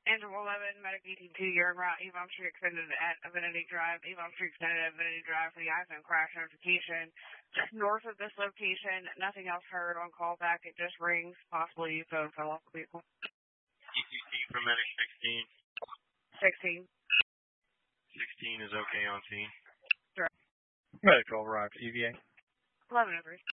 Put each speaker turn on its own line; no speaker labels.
Andrew 11, Medic 18-2, you're en route, Avon Street extended at Avinity Drive, Avon Street extended at Avinity Drive for the iPhone crash notification. North of this location, nothing else heard on callback, it just rings, possibly your phone fell off the vehicle.
ECC for Medic
16.
16. 16 is okay on scene.
Sure.
Medic will arrive to EVA.
11-3.